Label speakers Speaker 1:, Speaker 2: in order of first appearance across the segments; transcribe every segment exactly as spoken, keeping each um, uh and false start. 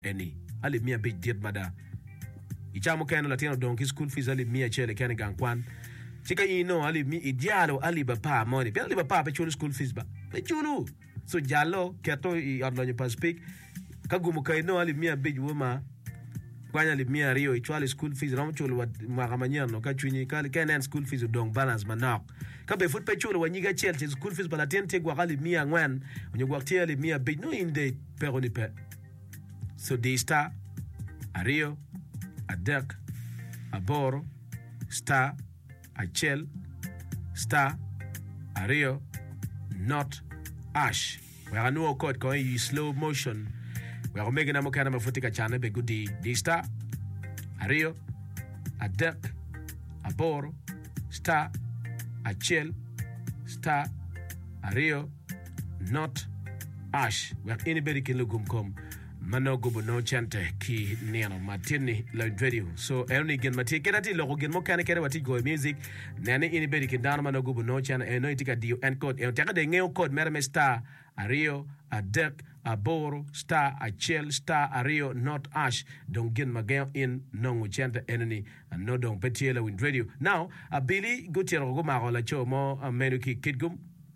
Speaker 1: eni ali mia big diet mada ichamo keno latino donkey school fees ali mia chele kene gankwan chika ino ali mi idialo ali bapa money pe ali bapa pe chulu school fees ba pe chulu so jalo keto i odlonyo pa speak kagumu kaino ali mia big woma kwanya ali mia rio ichwali school fees ram chulu wa magamanyano ka chunyi kali kenen school fees dong balance manak ka be foot pe chulu wanyiga chel school fees bala tente gwa ali mia ngwan onyogwa tiele mia big no inde peroni pe so de sta ario adek aboro star achel star ario not ash we are no code ko in slow motion we are making a mokana mafutika chana be gudi de star ario adek aboro star achel star ario not ash we are anybody can look come mano gobo no chante ki neno matini la radio so erni gen mati kedati logo gen mo kana kere wati go music nane anybody can down mano gobo no chana e no itika dio en code e taka de ngeo code merme star ario adek aboro star achel star ario not ash don't gen mageo in no chante enemy and no don't petiela win radio now a billy gutiero go ma la chomo menu ki kidgum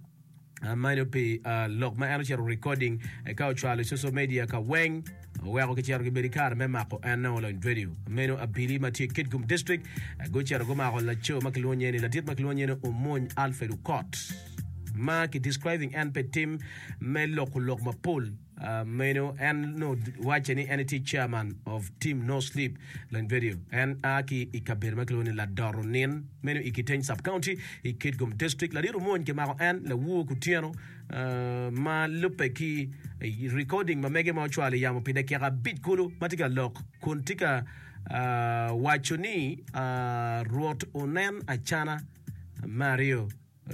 Speaker 1: Uh, mine pe uh, log ma ano recording e ka chwa social media ka weng we ko chero ke berikar me mako ano la radio meno abili mati kidgum district uh, go chero go mako la cho maklonye ni la tit maklonye no umon alfred court ma ki describing and pe team me lok lok ma pol uh, meno and no watch any entity chairman of team no sleep la video and aki ikaber maklonye la daronin meno ikiten sub county ikidgum district la diro mon ke mako and la wu kutiano uh, ma lupe ki uh, recording ma mege ma chwale yamo pide kera bit kulu matika lok kuntika uh, wachoni uh, ruot onen achana Mario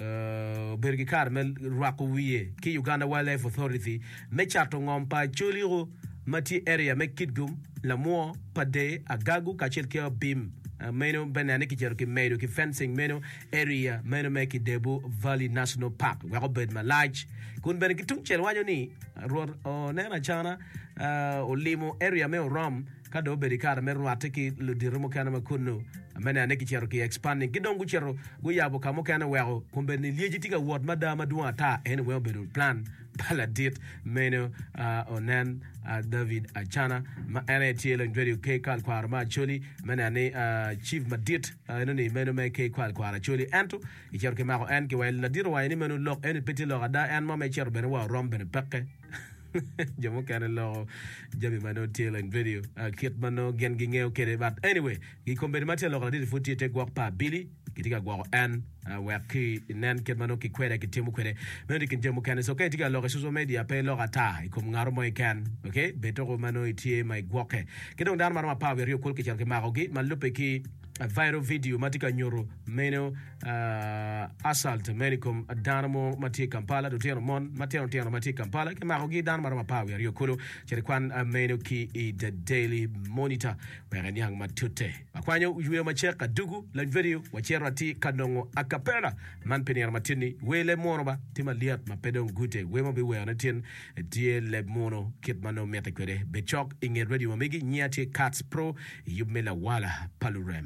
Speaker 1: Uh, Bergi Carmel Rakuwie ki Uganda Wildlife Authority me chato ngompa chuliro mati area me kidgum la mo pade agagu kachel ke bim uh, meno banana ki jero ki medo ki fencing meno area meno me ki Debu Valley National Park wa bed malaj kun ben ki tunchel wanyo ni ror o nena chana uh, o limo area me rom kado Bergi Carmel ruateki le dirimo kana makuno amena neki chero ki expanding kidongu chero go yabo kamo kana wero kumbe ni liejitika word madama duwa ta anyway bedu plan paladit meno uh, onen uh, David Achana ma ene tielo radio ke kal kwar ma choli mena ne uh, chief madit uh, no ni meno me ke kwal kwar choli ento ichero ke mako en ke wel na diro wa ni meno lok en petit lok da en ma me chero ben wa rom ben pekke Jamo kana lo jami mano tielo in video uh, kit mano gen gingeo kere but anyway gi kombe mate lo kala di futi te gwa pa Billy kitika gwa en uh, wa ki nen kit mano ki kwere ki timu kwere meno kin jamo kana so okay tika lo social media pe lo ata ikum ngaro mo ikan okay beto ko mano itie mai gwoke kidong dan marma pa we rio kol ki chalke mako gi man lupe ki a viral video matika nyoro meno uh, assault menicum danamo mati Kampala do tero mon matero tero mati Kampala ke mako gi dan marma pa we rio kolo chere kwan uh, meno ki i the Daily Monitor we ran yang matute akwanyo uwe macheka dugu la video wachero ati kanongo akapela man penir matini wele monoba tima liat mapedon gute wemo bi we anatin die le mono kit mano metakwere bechok inge radio megi nyati Cats Pro yumela wala palurem.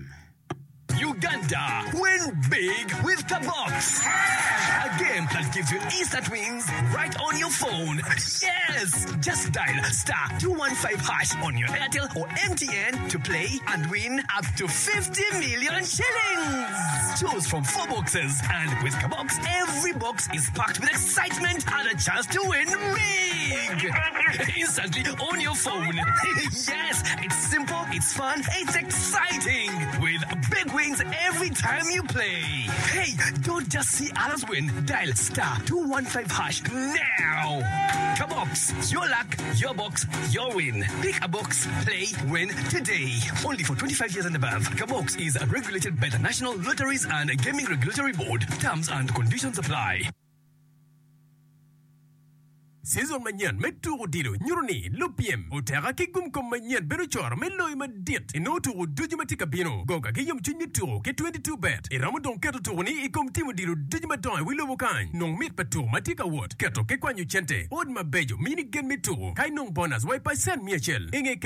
Speaker 2: Uganda, win big with Kabox. A game that gives you instant wins right on your phone. Yes! Just dial star two one five hash on your Airtel or M T N to play and win up to fifty million shillings. Choose from four boxes, and with Kabox, every box is packed with excitement and a chance to win big. Instantly on your phone. Yes, it's simple, it's fun, it's exciting. With big wins every time you play. Hey, don't just see others win. Dial star two one five hash now. Kabox, your luck, your box, your win. Pick a box, play, win today. Only for twenty-five years and above. Kabox is regulated by the National Lotteries and Gaming Regulatory Board. Terms and conditions apply.
Speaker 3: season manyan me turu dilo nyuruni lupiem utera kikum kom manyan bero chor me loy ma dit ino turu dujimatika bino goga giyum chinyi turu ke twenty-two bet iramu don keto turu ni ikom timu dilo dujimaton wilo bukan nong mit patu matika wot keto ke kwanyu chente od mabejo mini gen mituru kai nong bonus wai paisen miachel inge